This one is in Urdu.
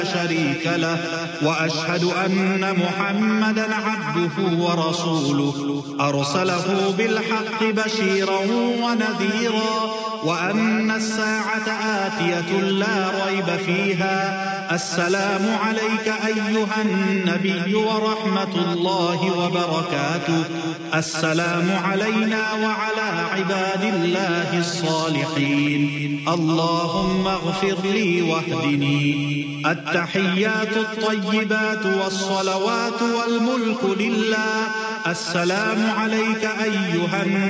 شريك له وأشهد أن محمدا عبده ورسوله أرسله بالحق بشيرا ونذيرا وأن الساعة آتية لا ريب فيها. السلام عليك أيها النبي ورحمة الله وبركاته. السلام علينا وعلى عباد الله الصالحين. اللهم اغفر لي واهدني. التحيات الطيبات والصلوات والملك لله. السلام عليك أيها